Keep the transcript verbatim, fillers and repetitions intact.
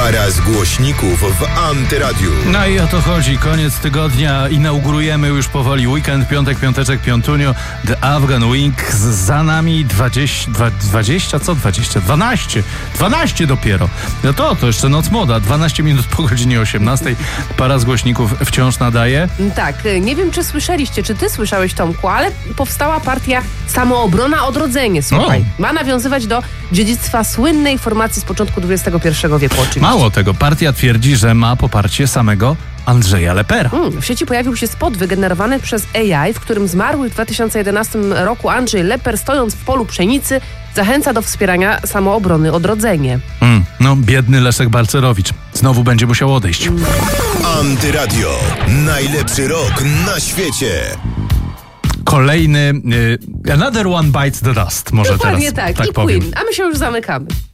Para z głośników w Antyradiu. No i o to chodzi. Koniec tygodnia. Inaugurujemy już powoli weekend. Piątek, piąteczek, piątunio. The Afghan Wing za nami. dwadzieścia, dwadzieścia co? dwadzieścia, dwanaście. dwanaście dopiero. No to, to jeszcze noc moda. dwanaście minut po godzinie osiemnastej. Para z głośników wciąż nadaje. Tak, nie wiem, czy słyszeliście, czy ty słyszałeś, Tomku, ale powstała partia Samoobrona Odrodzenie, słuchaj. O. Ma nawiązywać do dziedzictwa słynnej formacji z początku dwudziestego pierwszego wieku oczywiście. Mało tego, partia twierdzi, że ma poparcie samego Andrzeja Lepera. Mm, w sieci pojawił się spot wygenerowany przez A I, w którym zmarły w dwa tysiące jedenastym roku Andrzej Leper, stojąc w polu pszenicy, zachęca do wspierania Samoobrony Odrodzenie. Mm, no, biedny Leszek Balcerowicz. Znowu będzie musiał odejść. Mm. Antyradio. Najlepszy rok na świecie. Kolejny... Y, another one bites the dust. Może Dokładnie teraz tak. tak I powiem. Queen. A my się już zamykamy.